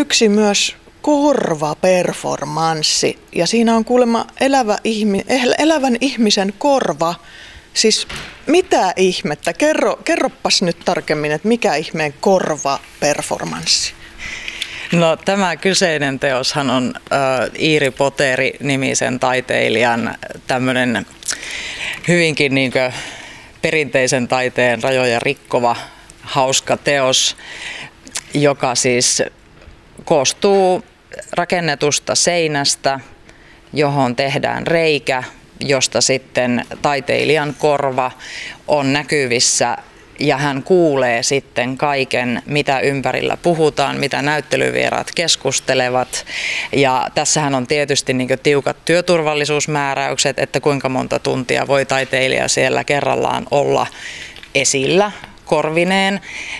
yksi myös korvaperformanssi ja siinä on kuulemma elävän ihmisen korva. Siis mitä ihmettä? Kerroppas nyt tarkemmin, että mikä ihmeen korvaperformanssi? No tämä kyseinen teoshan on Iiri Poteri-nimisen taiteilijan tämmöinen hyvinkin perinteisen taiteen rajoja rikkova hauska teos, joka siis koostuu rakennetusta seinästä, johon tehdään reikä, josta sitten taiteilijan korva on näkyvissä ja hän kuulee sitten kaiken, mitä ympärillä puhutaan, mitä näyttelyvieraat keskustelevat. Ja tässähän on tietysti tiukat työturvallisuusmääräykset, että kuinka monta tuntia voi taiteilija siellä kerrallaan olla esillä korvineen.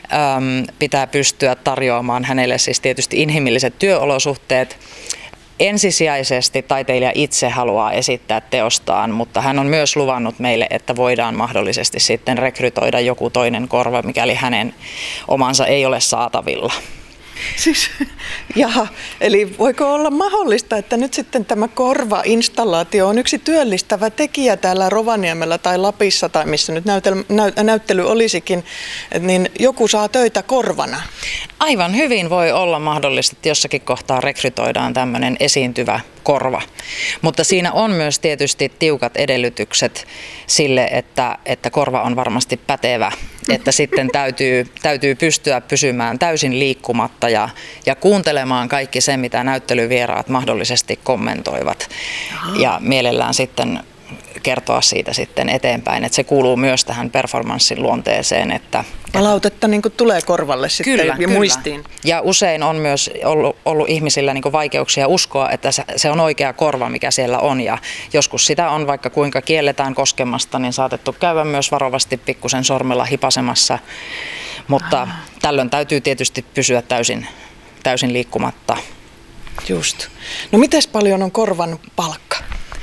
Pitää pystyä tarjoamaan hänelle siis tietysti inhimilliset työolosuhteet. Ensisijaisesti taiteilija itse haluaa esittää teostaan, mutta hän on myös luvannut meille, että voidaan mahdollisesti sitten rekrytoida joku toinen korva, mikäli hänen omansa ei ole saatavilla. Siis, jaha, eli voiko olla mahdollista, että nyt sitten tämä korvainstallaatio on yksi työllistävä tekijä täällä Rovaniemellä tai Lapissa tai missä nyt näyttely olisikin, niin joku saa töitä korvana? Aivan hyvin voi olla mahdollista, että jossakin kohtaa rekrytoidaan tämmöinen esiintyvä korva, mutta siinä on myös tietysti tiukat edellytykset sille, että korva on varmasti pätevä, että sitten täytyy pystyä pysymään täysin liikkumatta ja kuuntelemaan kaikki se, mitä näyttelyvieraat mahdollisesti kommentoivat ja mielellään sitten kertoa siitä sitten eteenpäin, että se kuuluu myös tähän performanssin luonteeseen. Että palautetta tulee korvalle sitten kyllä. muistiin. Ja usein on myös ollut ihmisillä vaikeuksia uskoa, että se on oikea korva, mikä siellä on. Ja joskus sitä on, vaikka kuinka kielletään koskemasta, niin saatettu käydä myös varovasti pikkusen sormella hipasemassa. Mutta tällöin täytyy tietysti pysyä täysin liikkumatta. Just. No mites paljon on korvan palkka?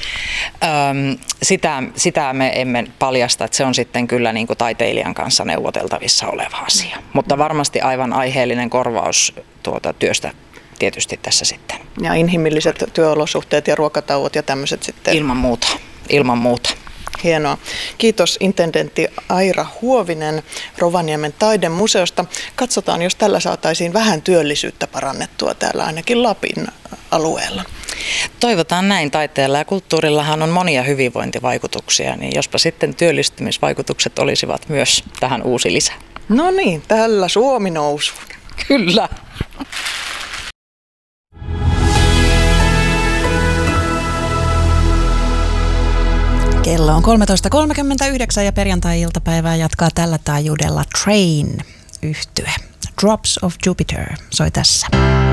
Sitä me emme paljasta, että se on sitten kyllä taiteilijan kanssa neuvoteltavissa oleva asia. Mutta varmasti aivan aiheellinen korvaus työstä tietysti tässä sitten. Ja inhimilliset työolosuhteet ja ruokatauot ja tämmöiset sitten? Ilman muuta. Hienoa. Kiitos intendentti Aira Huovinen Rovaniemen taidemuseosta. Katsotaan, jos tällä saataisiin vähän työllisyyttä parannettua täällä ainakin Lapin alueella. Toivotaan näin. Taiteella ja kulttuurillahan on monia hyvinvointivaikutuksia, niin jospa sitten työllistymisvaikutukset olisivat myös tähän uusi lisä. No niin, tällä Suomi nousu. Kyllä. Kello on 13.39 ja perjantai-iltapäivää jatkaa tällä taajuudella Train -yhtye. Drops of Jupiter soi tässä.